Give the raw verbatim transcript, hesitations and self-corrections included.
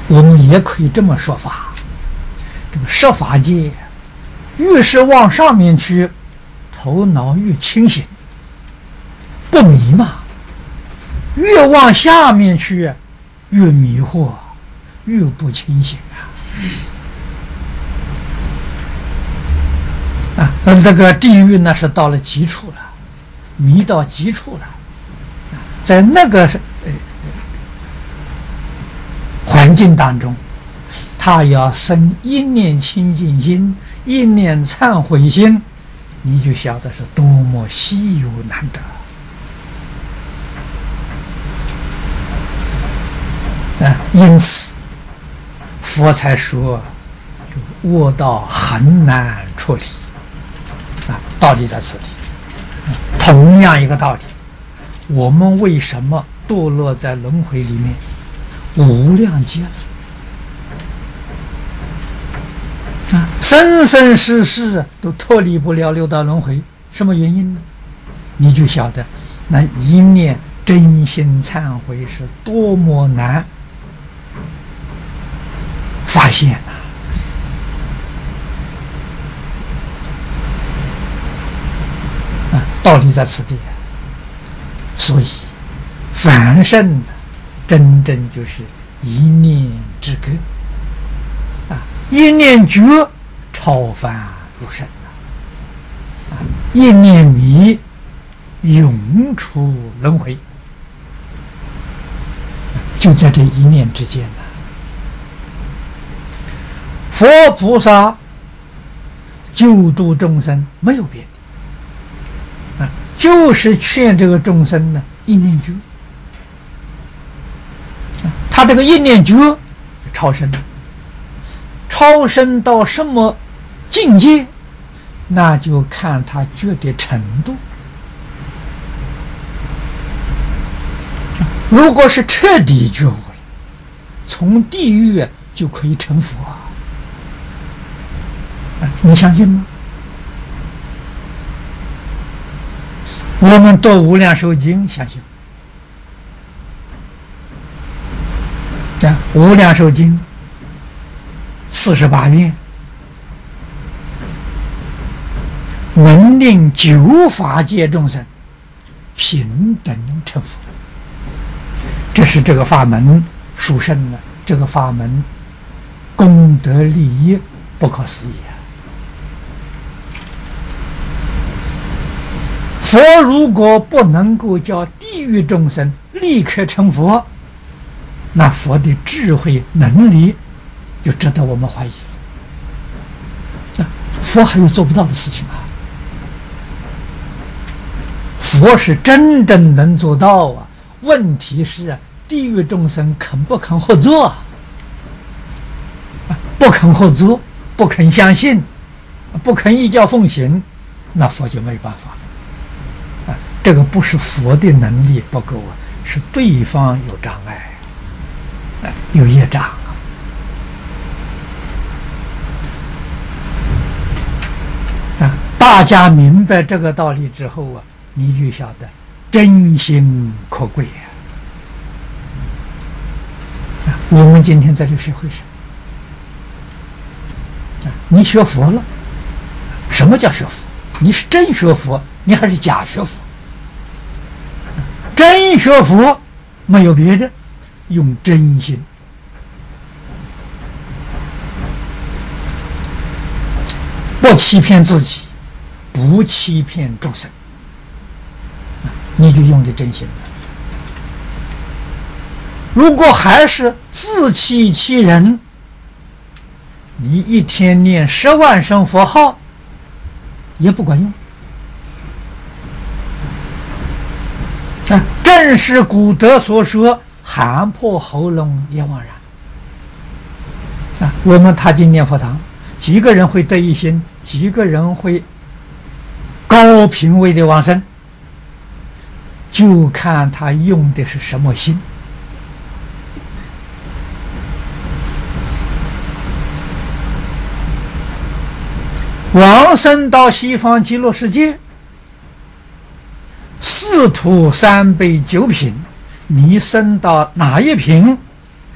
我们也可以这么说法：这个设法界，越是往上面去，头脑越清醒，不迷嘛；越往下面去，越迷惑，越不清醒啊！啊，而这个地狱呢，是到了极处了，迷到极处了，在那个呃环境当中，他要生一念清净心，一念忏悔心，你就晓得是多么稀有难得啊！因此，佛才说，这恶道很难处理啊！道理在此地。同样一个道理，我们为什么堕落在轮回里面无量劫了啊？生生世世都脱离不了六道轮回，什么原因呢？你就晓得，那一念真心忏悔是多么难发现呐！啊，道理在此地。所以，凡圣真正就是一念之隔啊，一念觉超凡入圣啊，一念迷永出轮回，就在这一念之间呢。佛菩萨救度众生没有别的啊，就是劝这个众生呢一念觉。他这个一念觉就超生了，超生到什么境界，那就看他觉的程度。如果是彻底觉悟了，从地狱就可以成佛啊！你相信吗？我们读《无量寿经》相信啊，《无量寿经》四十八愿，能令九法界众生平等成佛。这是这个法门殊胜的，这个法门功德利益不可思议啊！佛如果不能够叫地狱众生立刻成佛，那佛的智慧能力就值得我们怀疑了。佛还有做不到的事情啊！佛是真正能做到啊！问题是地狱众生肯不肯合作？不肯合作，不肯相信，不肯依教奉行，那佛就没办法了。这个不是佛的能力不够啊，是对方有障碍，有业障啊！大家明白这个道理之后啊，你就晓得真心可贵啊！我们今天在这个社会上，啊，你学佛了，什么叫学佛？你是真学佛，你还是假学佛？真学佛没有别的，用真心，不欺骗自己，不欺骗众生，你就用的真心了。如果还是自欺欺人，你一天念十万声佛号也不管用啊！正是古德所说，喊破喉咙也枉然啊！我们踏进念佛堂，几个人会得一心，几个人会高品位的往生，就看他用的是什么心。往生到西方极乐世界，四土三辈九品，你升到哪一品，